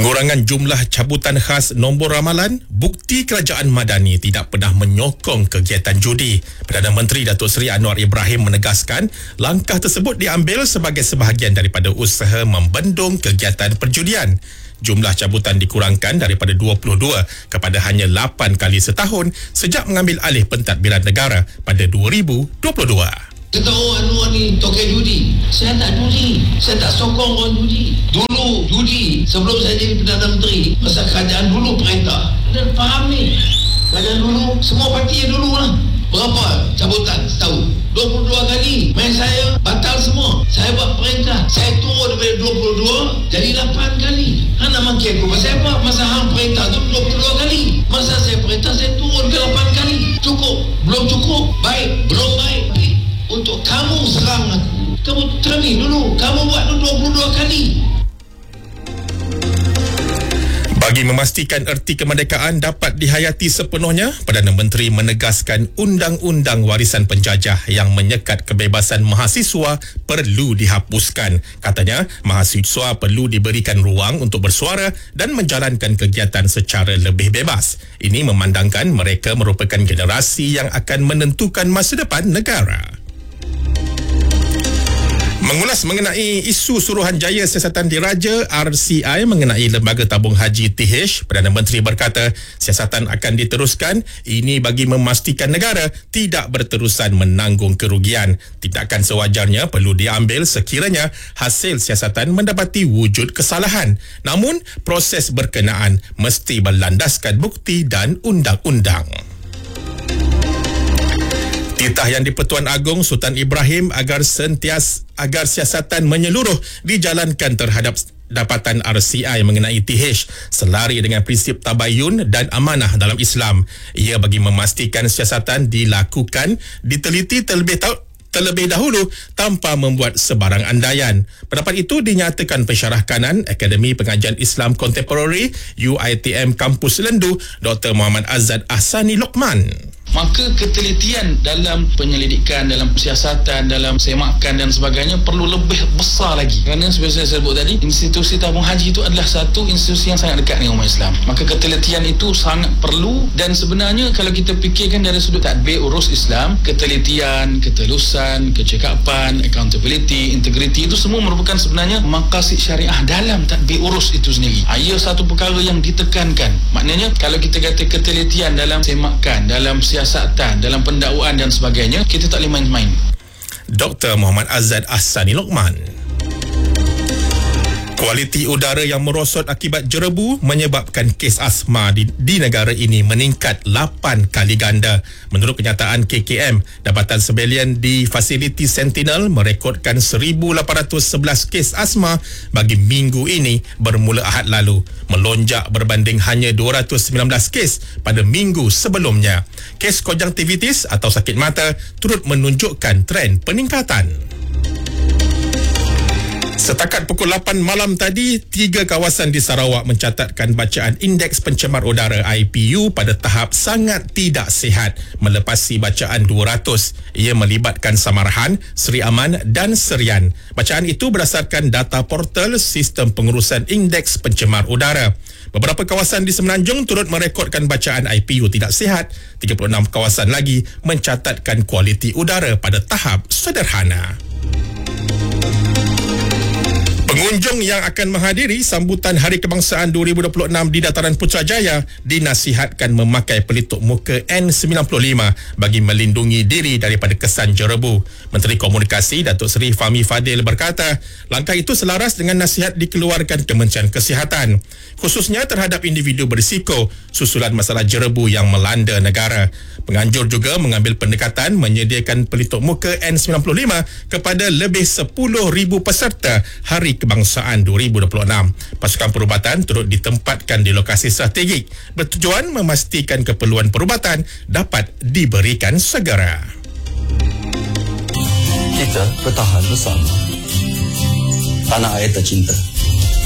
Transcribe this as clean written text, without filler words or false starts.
Pengurangan jumlah cabutan khas nombor ramalan, bukti kerajaan Madani tidak pernah menyokong kegiatan judi. Perdana Menteri Datuk Seri Anwar Ibrahim menegaskan langkah tersebut diambil sebagai sebahagian daripada usaha membendung kegiatan perjudian. Jumlah cabutan dikurangkan daripada 22 kepada hanya 8 kali setahun sejak mengambil alih pentadbiran negara pada 2022. Kata Anwar ni tokai judi. Saya tak judi. Saya tak sokong orang judi. Dulu judi sebelum saya jadi Perdana Menteri, masa kerajaan dulu perintah. Dan faham ni. Kerajaan dulu, semua parti yang dulu lah. Berapa cabutan setahun? 22 kali. Main saya batal semua. Saya buat perintah. Saya turun daripada 22 jadi 8 kali. Nak maki aku pasal apa? Masa hang perintah tu 22 kali. Masa saya perintah saya turun ke 8 kali. Cukup? Belum cukup? Baik? Belum baik? Untuk kamu serang aku. Kamu termi dulu. Kamu buat 22 kali. Bagi memastikan erti kemerdekaan dapat dihayati sepenuhnya, Perdana Menteri menegaskan undang-undang warisan penjajah yang menyekat kebebasan mahasiswa perlu dihapuskan. Katanya, mahasiswa perlu diberikan ruang untuk bersuara dan menjalankan kegiatan secara lebih bebas. Ini memandangkan mereka merupakan generasi yang akan menentukan masa depan negara. Mengulas mengenai isu Suruhanjaya Siasatan Diraja RCI mengenai Lembaga Tabung Haji TH, Perdana Menteri berkata siasatan akan diteruskan. Ini bagi memastikan negara tidak berterusan menanggung kerugian. Tindakan sewajarnya perlu diambil sekiranya hasil siasatan mendapati wujud kesalahan. Namun, proses berkenaan mesti berlandaskan bukti dan undang-undang. Titah Yang di-Pertuan Agong Sultan Ibrahim agar siasatan menyeluruh dijalankan terhadap dapatan RCI mengenai TH selari dengan prinsip tabayun dan amanah dalam Islam. Ia bagi memastikan siasatan dilakukan, diteliti terlebih dahulu tanpa membuat sebarang andaian. Pendapat itu dinyatakan pensyarah kanan Akademi Pengajian Islam Kontemporari UiTM Kampus Lendu, Dr. Muhammad Azad Ahsani Lokman. Maka ketelitian dalam penyelidikan, dalam siasatan, dalam semakan dan sebagainya perlu lebih besar lagi. Kerana seperti saya sebut tadi, institusi tabung haji itu adalah satu institusi yang sangat dekat dengan umat Islam. Maka ketelitian itu sangat perlu, dan sebenarnya kalau kita fikirkan dari sudut tadbir urus Islam, ketelitian, ketelusan, kecekapan, accountability, integriti itu semua merupakan sebenarnya maqasid syariah dalam tadbir urus itu sendiri. Ia satu perkara yang ditekankan. Maknanya kalau kita kata ketelitian dalam semakan, dalam siasatan, dalam pendakwaan dan sebagainya, kita tak boleh main-main. Dr. Muhammad Azad Ahsani Lokman. Kualiti udara yang merosot akibat jerebu menyebabkan kes asma di negara ini meningkat 8 kali ganda. Menurut kenyataan KKM, Dapatan Sebelian di fasiliti Sentinel merekodkan 1,811 kes asma bagi minggu ini bermula Ahad lalu, melonjak berbanding hanya 219 kes pada minggu sebelumnya. Kes konjungtivitis atau sakit mata turut menunjukkan tren peningkatan. Setakat pukul 8 malam tadi, 3 kawasan di Sarawak mencatatkan bacaan Indeks Pencemar Udara IPU pada tahap sangat tidak sihat melepasi bacaan 200. Ia melibatkan Samarahan, Seri Aman dan Serian. Bacaan itu berdasarkan data portal Sistem Pengurusan Indeks Pencemar Udara. Beberapa kawasan di Semenanjung turut merekodkan bacaan IPU tidak sihat. 36 kawasan lagi mencatatkan kualiti udara pada tahap sederhana. Pengunjung yang akan menghadiri sambutan Hari Kebangsaan 2026 di Dataran Putrajaya dinasihatkan memakai pelitup muka N95 bagi melindungi diri daripada kesan jerebu. Menteri Komunikasi Datuk Seri Fahmi Fadil berkata, langkah itu selaras dengan nasihat dikeluarkan Kementerian Kesihatan, khususnya terhadap individu berisiko susulan masalah jerebu yang melanda negara. Penganjur juga mengambil pendekatan menyediakan pelitup muka N95 kepada lebih 10,000 peserta Hari Kebangsaan 2026. Pasukan perubatan turut ditempatkan di lokasi strategik bertujuan memastikan keperluan perubatan dapat diberikan segera. Kita bertahan bersama tanah air tercinta.